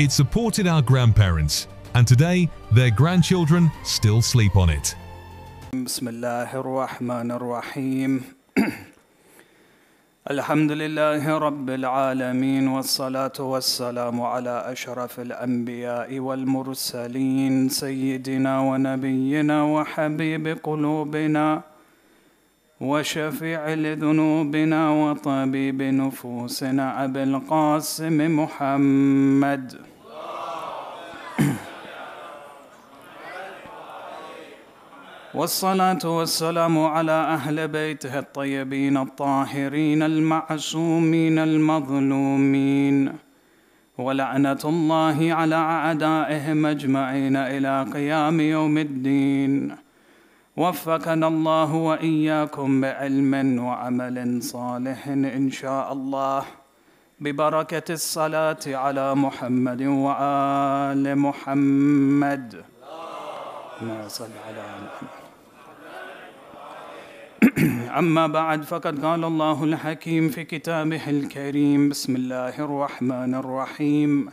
It supported our grandparents, and today their grandchildren still sleep on it. بسم الله الرحمن الرحيم الحمد لله رب العالمين والصلاة والسلام على أشرف الأنبياء والمرسلين سيدنا ونبينا وحبيب قلوبنا وشفيع لذنوبنا وطبيب نفوسنا أبي القاسم محمد والصلاة والسلام على أهل بيته الطيبين الطاهرين المعصومين المظلومين ولعنة الله على أعدائهم أجمعين إلى قيام يوم الدين. وفقنا الله وإياكم بعلم وعمل صالح إن شاء الله ببركة الصلاة على محمد وآل محمد. اللهم صل على محمد. أما بعد، فقد قال الله الحكيم في كتابه الكريم: بسم الله الرحمن الرحيم: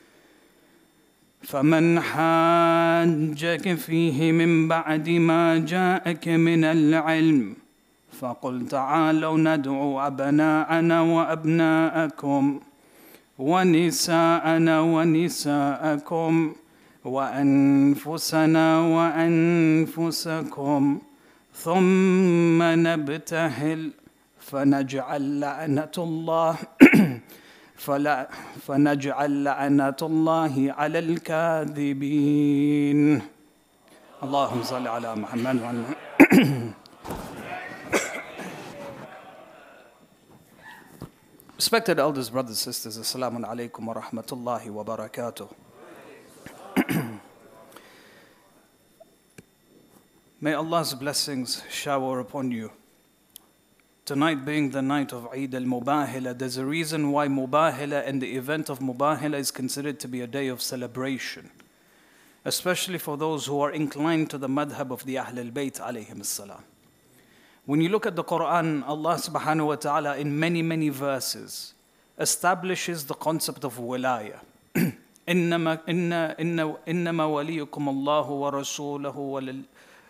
فمن حاجك فيه من بعد ما جاءك من العلم فقل تعالوا ندعو أبناءنا وأبناءكم ونساءنا ونساءكم وأنفسنا وأنفسكم ثم نبتهل فنجعل لعنة الله على الكاذبين. اللهم صل على محمد وعلى Respected elders, brothers, sisters, Assalamu alaikum wa rahmatullahi wa barakatuh. May Allah's blessings shower upon you. Tonight being the night of Eid al-Mubahila, there's a reason why Mubahila and the event of Mubahila is considered to be a day of celebration, especially for those who are inclined to the madhab of the Ahl al-Bayt alayhim as-salam. When you look at the Quran, Allah subhanahu wa ta'ala in many verses establishes the concept of wilaya. إنما وليكم الله ورسوله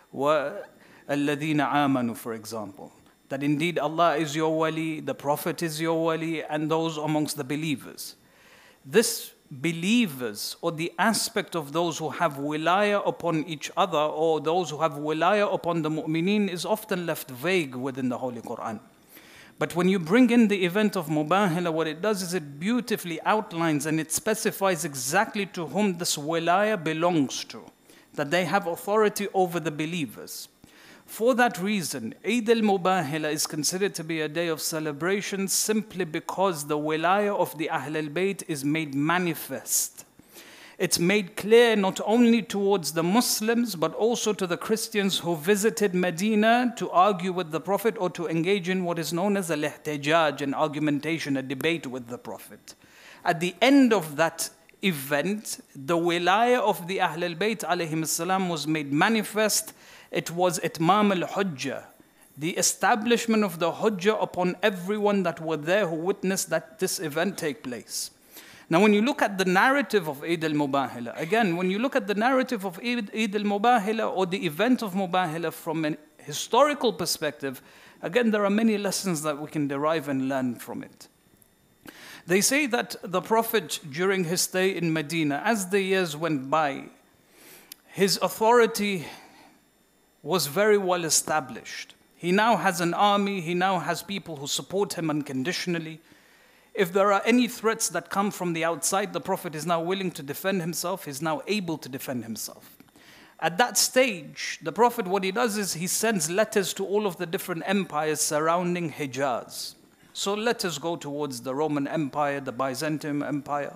والذين آمنوا, for example. That indeed Allah is your wali, the Prophet is your wali, and those amongst the believers. This believers, or the aspect of those who have wilaya upon each other, or those who have wilaya upon the mu'mineen, is often left vague within the Holy Quran. But when you bring in the event of Mubahila, what it does is it beautifully outlines and it specifies exactly to whom this wilaya belongs to, that they have authority over the believers. For that reason, Eid al-Mubahila is considered to be a day of celebration simply because the wilaya of the Ahl al-Bayt is made manifest. It's made clear not only towards the Muslims but also to the Christians who visited Medina to argue with the Prophet or to engage in what is known as al-ihtijaj, an argumentation, a debate with the Prophet. At the end of that event, the wilaya of the Ahl al-Bayt alayhim as-salam was made manifest. It was itmam al-hujjah, the establishment of the hujjah upon everyone that were there who witnessed that this event take place. Now when you look at the narrative of Eid al-Mubahila, again, when you look at the narrative of Eid al-Mubahila or the event of Mubahila from a historical perspective, again, there are many lessons that we can derive and learn from it. They say that the Prophet, during his stay in Medina, as the years went by, his authority was very well established. He now has an army, he now has people who support him unconditionally. If there are any threats that come from the outside, the Prophet is now willing to defend himself, he's now able to defend himself. At that stage, the Prophet, what he does is he sends letters to all of the different empires surrounding Hijaz. So letters go towards the Roman Empire, the Byzantium Empire.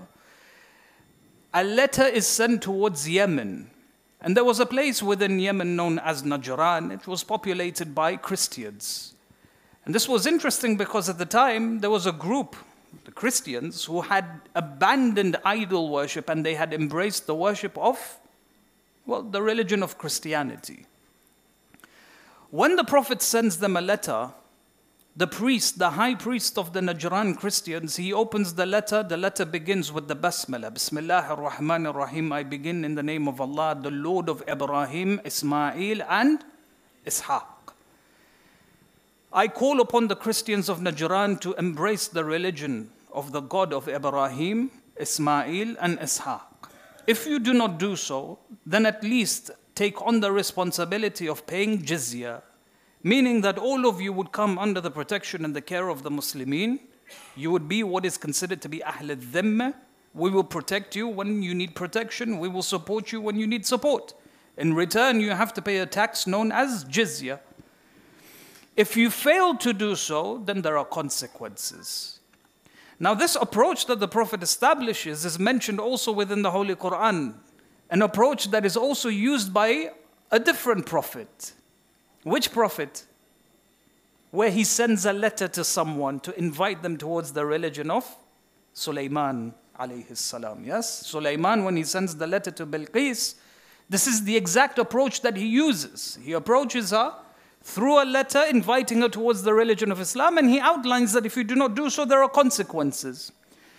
A letter is sent towards Yemen. And there was a place within Yemen known as Najran. It was populated by Christians. And this was interesting because at the time there was a group, the Christians, who had abandoned idol worship and they had embraced the worship of, well, the religion of Christianity. When the Prophet sends them a letter, the priest, the high priest of the Najran Christians, he opens the letter begins with the Basmala. Bismillah ar-Rahman ar-Rahim, I begin in the name of Allah, the Lord of Ibrahim, Ismail and Ishaq. I call upon the Christians of Najran to embrace the religion of the God of Ibrahim, Ismail and Ishaq. If you do not do so, then at least take on the responsibility of paying jizya, meaning that all of you would come under the protection and the care of the Muslimin. You would be what is considered to be Ahl al-Dhimma. We will protect you when you need protection. We will support you when you need support. In return, you have to pay a tax known as jizya. If you fail to do so, then there are consequences. Now, this approach that the Prophet establishes is mentioned also within the Holy Quran, an approach that is also used by a different prophet. Which prophet? Where he sends a letter to someone to invite them towards the religion of Sulaiman alayhi salam. Yes, Sulaiman, when he sends the letter to Bilqis, this is the exact approach that he uses. He approaches her through a letter inviting her towards the religion of Islam, and he outlines that if you do not do so, there are consequences.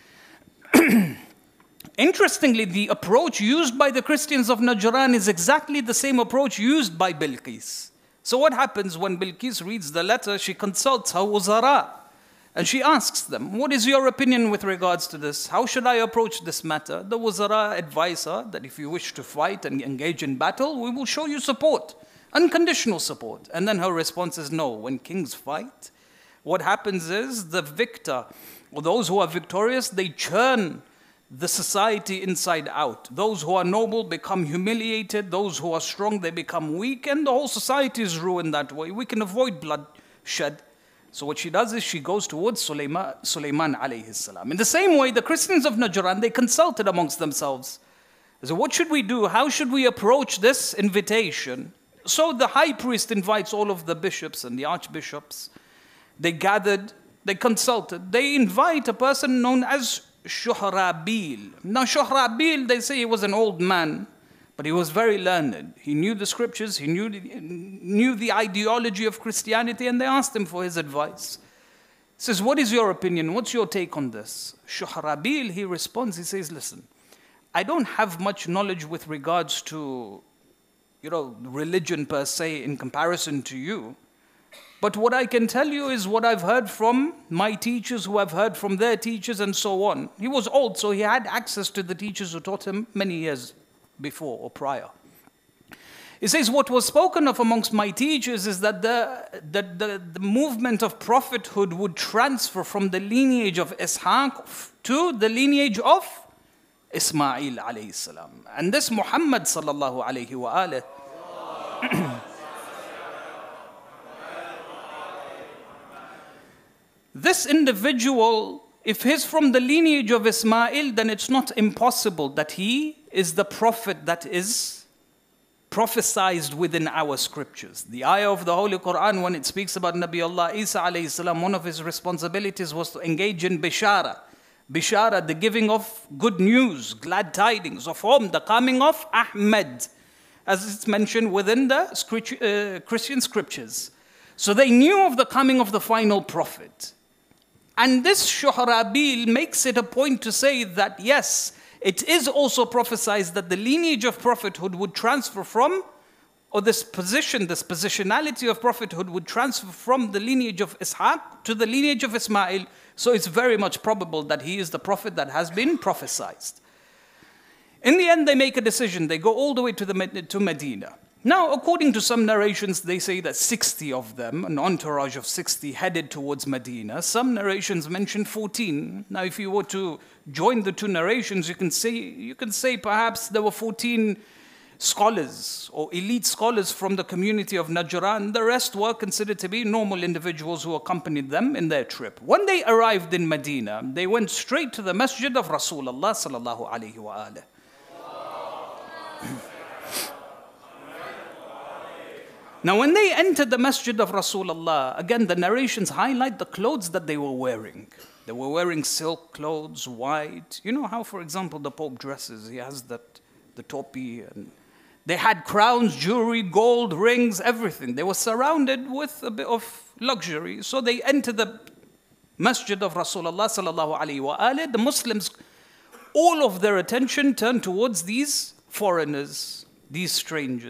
Interestingly, the approach used by the Christians of Najran is exactly the same approach used by Bilqis. So what happens when Bilqis reads the letter? She consults her wuzara and she asks them, what is your opinion with regards to this? How should I approach this matter? The wuzara advise her that if you wish to fight and engage in battle, we will show you support, unconditional support. And then her response is no. When kings fight, what happens is the victor, or those who are victorious, they churn the society inside out. Those who are noble become humiliated. Those who are strong, they become weak. And the whole society is ruined that way. We can avoid bloodshed. So what she does is she goes towards Sulaiman alayhi salam. In the same way, the Christians of Najran, they consulted amongst themselves. So what should we do? How should we approach this invitation? So the high priest invites all of the bishops and the archbishops. They gathered, they consulted. They invite a person known as Shuhrabil. Now Shuhrabil, they say he was an old man, but he was very learned. He knew the scriptures, he knew the ideology of Christianity, and they asked him for his advice. He says, what is your opinion? What's your take on this? Shuhrabil, he responds, he says, listen, I don't have much knowledge with regards to, religion per se in comparison to you. But what I can tell you is what I've heard from my teachers who have heard from their teachers and so on. He was old, so he had access to the teachers who taught him many years before or prior. He says, what was spoken of amongst my teachers is that the movement of prophethood would transfer from the lineage of Ishaq to the lineage of Ismail alayhi salam. And this Muhammad sallallahu alayhi wa alayhi, this individual, if he's from the lineage of Ismail, then it's not impossible that he is the prophet that is prophesied within our scriptures. The ayah of the Holy Quran, when it speaks about Nabi Allah Isa alayhi salam, one of his responsibilities was to engage in bishara. Bishara, the giving of good news, glad tidings of whom? The coming of Ahmed, as it's mentioned within the Christian scriptures. So they knew of the coming of the final prophet. And this Shuhrabil makes it a point to say that yes, it is also prophesied that the lineage of prophethood would transfer from, or this positionality of prophethood would transfer from the lineage of Ishaq to the lineage of Ismail. So it's very much probable that he is the prophet that has been prophesied. In the end, they make a decision. They go all the way to Medina. Now, according to some narrations, they say that 60 of them, an entourage of 60, headed towards Medina. Some narrations mention 14. Now, if you were to join the two narrations, you can say perhaps there were 14 scholars or elite scholars from the community of Najran. The rest were considered to be normal individuals who accompanied them in their trip. When they arrived in Medina, they went straight to the masjid of Rasulullah sallallahu alaihi wa alihi. Now, when they entered the masjid of Rasulullah, again, the narrations highlight the clothes that they were wearing. They were wearing silk clothes, white. You know how, for example, the Pope dresses. He has the topi. And they had crowns, jewelry, gold, rings, everything. They were surrounded with a bit of luxury. So they enter the masjid of Rasulullah sallallahu alaihi wasallam. The Muslims, all of their attention turned towards these foreigners, these strangers.